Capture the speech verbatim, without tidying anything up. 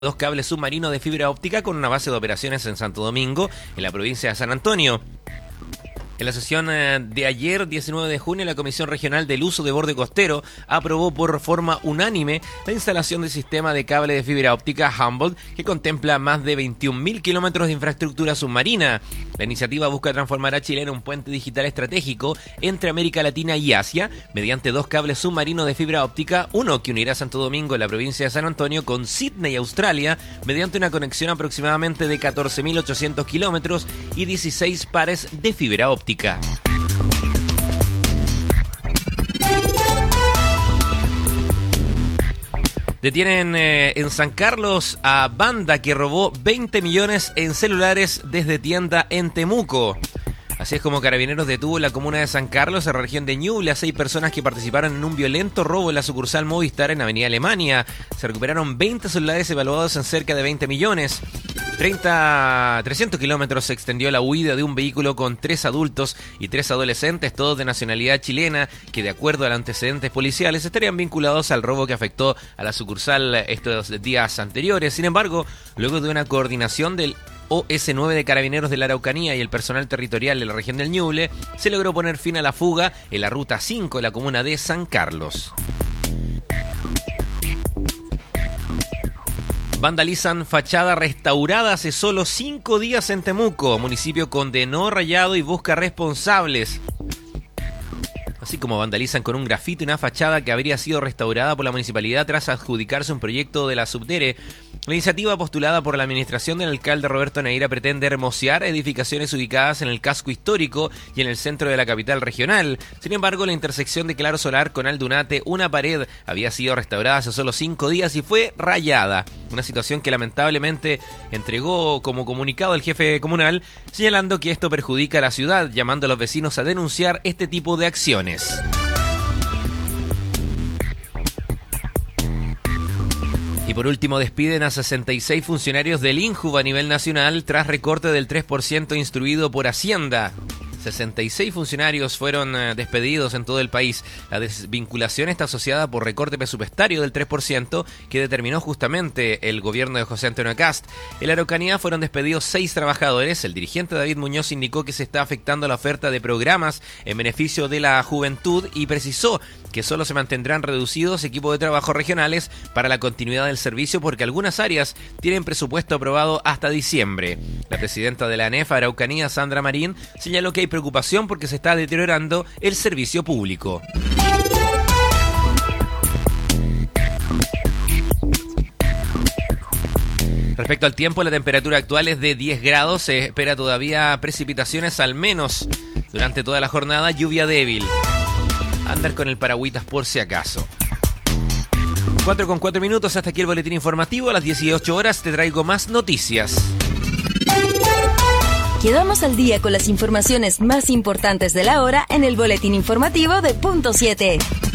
Dos cables submarinos de fibra óptica con una base de operaciones en Santo Domingo, en la provincia de San Antonio. En la sesión de ayer, diecinueve de junio, la Comisión Regional del Uso de Borde Costero aprobó por forma unánime la instalación del sistema de cable de fibra óptica Humboldt, que contempla más de veintiún mil kilómetros de infraestructura submarina. La iniciativa busca transformar a Chile en un puente digital estratégico entre América Latina y Asia mediante dos cables submarinos de fibra óptica, uno que unirá Santo Domingo, en la provincia de San Antonio, con Sydney, Australia, mediante una conexión aproximadamente de catorce mil ochocientos kilómetros y dieciséis pares de fibra óptica. Detienen eh, en San Carlos a banda que robó veinte millones en celulares desde tienda en Temuco. Así es como Carabineros detuvo en la comuna de San Carlos, en la región de Ñuble, a seis personas que participaron en un violento robo en la sucursal Movistar en Avenida Alemania. Se recuperaron veinte celulares evaluados en cerca de veinte millones. treinta, trescientos kilómetros se extendió la huida de un vehículo con tres adultos y tres adolescentes, todos de nacionalidad chilena, que de acuerdo a antecedentes policiales estarían vinculados al robo que afectó a la sucursal estos días anteriores. Sin embargo, luego de una coordinación del O S nueve de Carabineros de la Araucanía y el personal territorial de la región del Ñuble, se logró poner fin a la fuga en la ruta cinco de la comuna de San Carlos. Vandalizan fachada restaurada hace solo cinco días en Temuco. Municipio condenó rayado y busca responsables. Así como vandalizan con un grafito una fachada que habría sido restaurada por la municipalidad tras adjudicarse un proyecto de la Subdere. La iniciativa postulada por la administración del alcalde Roberto Neira pretende hermosear edificaciones ubicadas en el casco histórico y en el centro de la capital regional. Sin embargo, la intersección de Claro Solar con Aldunate, una pared, había sido restaurada hace solo cinco días y fue rayada. Una situación que lamentablemente entregó como comunicado el jefe comunal, señalando que esto perjudica a la ciudad, llamando a los vecinos a denunciar este tipo de acciones. Y por último, despiden a sesenta y seis funcionarios del INJUV a nivel nacional tras recorte del tres por ciento instruido por Hacienda. sesenta y seis funcionarios fueron uh, despedidos en todo el país. La desvinculación está asociada por recorte presupuestario del tres por ciento que determinó justamente el gobierno de José Antonio Kast. En la Araucanía fueron despedidos seis trabajadores. El dirigente David Muñoz indicó que se está afectando la oferta de programas en beneficio de la juventud y precisó que solo se mantendrán reducidos equipos de trabajo regionales para la continuidad del servicio porque algunas áreas tienen presupuesto aprobado hasta diciembre. La presidenta de la ANEF Araucanía, Sandra Marín, señaló que hay preocupación porque se está deteriorando el servicio público. Respecto al tiempo, la temperatura actual es de diez grados, se espera todavía precipitaciones al menos durante toda la jornada, lluvia débil. Andar con el paragüitas por si acaso. cuatro con cuatro minutos, hasta aquí el boletín informativo. A las dieciocho horas te traigo más noticias. Quedamos al día con las informaciones más importantes de la hora en el boletín informativo de Punto siete.